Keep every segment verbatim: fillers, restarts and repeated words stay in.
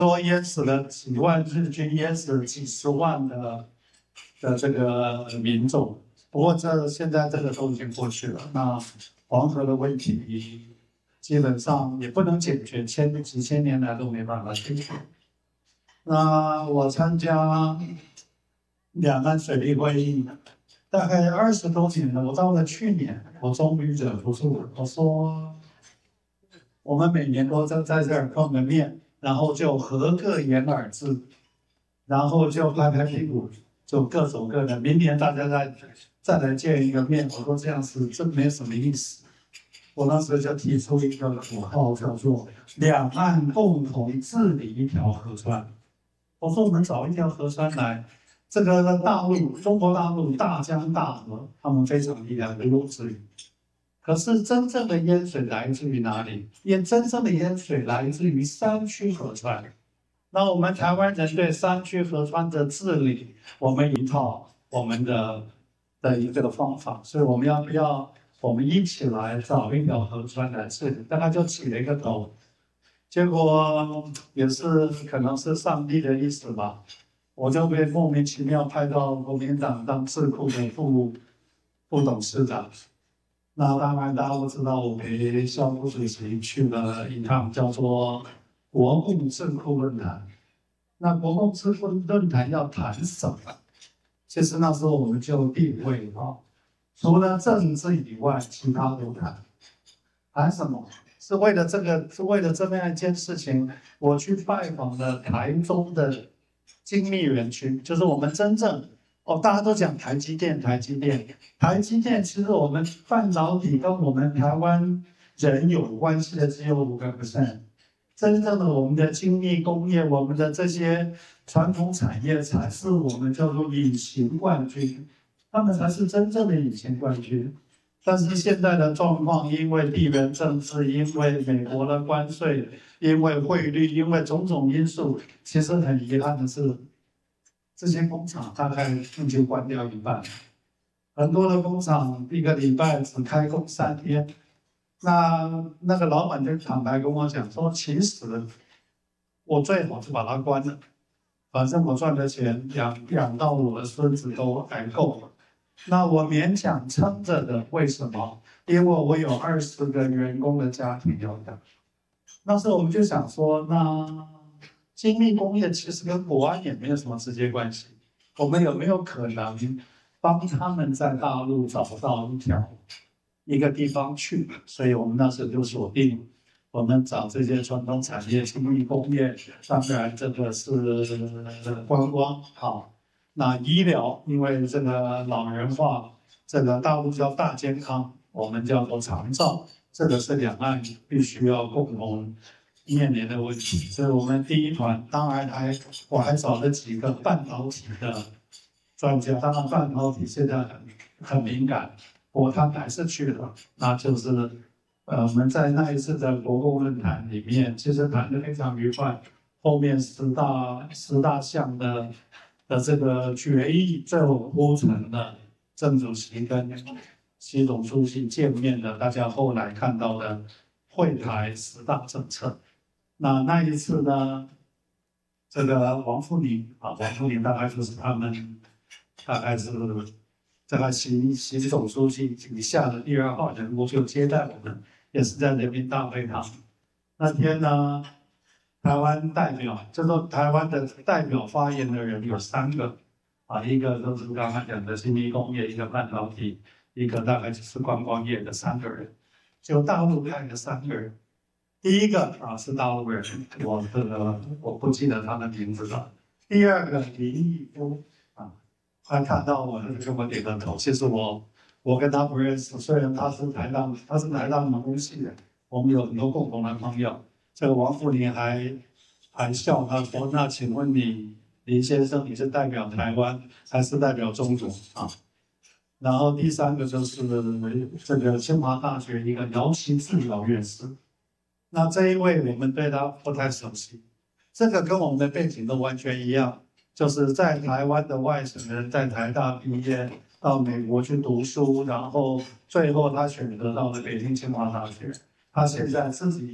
说淹死了几万日军，淹死了几十万的的这个民众。不过这现在这个都已经过去了。那黄河的问题基本上也不能解决，千几千年来都没办法解决。那我参加两岸水利会议大概二十多年了，我到了去年，我终于忍不住了，我说我们每年都在在这儿碰个面。然后就合个言而至，然后就拍拍屁股，就各走各的。明年大家再再来见一个面，我说这样子真没什么意思。我那时候就提出一个口号，叫做“两岸共同治理一条河川”。我说我们找一条河川来，这个大陆中国大陆大江大河，他们非常厉害，如之于。可是真正的淹水来自于哪里？淹真正的淹水来自于山区河川。那我们台湾人对山区河川的治理，我们一套我们的的一个方法，所以我们要不要我们一起来找一条河川来治理？大概就起了一个头，结果也是可能是上帝的意思吧，我就被莫名其妙派到国民党当智库的副副董事长。那当然，大家都知道，我陪校务主席去了一趟叫做国共智库论坛。那国共智库论坛要谈什么？其实那时候我们就定位啊，除了政治以外，其他都谈。谈什么？是为了这个，是为了这么样一件事情，我去拜访了台中的精密园区，就是我们真正。哦，大家都讲台积电，台积电，台积电。其实我们半导体跟我们台湾人有关系的只有五个 percent， 真正的我们的精密工业，我们的这些传统产业才是我们叫做隐形冠军，他们才是真正的隐形冠军。但是现在的状况，因为地缘政治，因为美国的关税，因为汇率，因为种种因素，其实很遗憾的是。这些工厂大概已经关掉一半，很多的工厂一个礼拜只开工三天。那那个老板就坦白跟我讲说，其实我最好是把它关了，反正我赚的钱养养到我的孙子都还够了。那我勉强撑着的，为什么？因为我有二十个员工的家庭要养。那时候我们就想说，那。精密工业其实跟国安也没有什么直接关系，我们有没有可能帮他们在大陆找到一条一个地方去？所以我们那时候就锁定，我们找这些传统产业、精密工业，当然这个是观光好，那医疗，因为这个老人化，这个大陆叫大健康，我们叫做长照，这个是两岸必须要共同。面临的问题，所以我们第一团当然还我还找了几个半导体的专家，当然半导体现在很很敏感，不过他们还是去了，那就是呃我们在那一次的国共论坛里面，其实谈得非常愉快，后面十大十大项的的这个决议最后铺成了郑主席跟习总书记见面的，大家后来看到的会台十大政策。那那一次呢，这个王富宁啊，王富宁大概就是他们，大概是这个习习总书记以下的第二号人物，就接待我们，也是在人民大会堂。那天呢，台湾代表，就说台湾的代表发言的人有三个啊，一个就是刚刚讲的精密工业，一个半导体，一个大概就是观光业的三个人，就大陆派的三个人。第一个啊是大陆人，我这个我不记得他的名字了。第二个林毅夫啊，他看到我就跟我点个头。其实我我跟他不认识，虽然他是台大他是台大农工系的，我们有很多共同的朋友。这个王富宁还还笑他说：“那请问你林先生，你是代表台湾还是代表中国啊？”然后第三个就是这个清华大学一个姚其志老院士。那这一位我们对他不太熟悉，这个跟我们的背景都完全一样，就是在台湾的外省人，在台大毕业，到美国去读书，然后最后他选择到了北京清华大学。他现在自己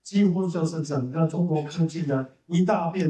几乎就是整个中国科技的一大变。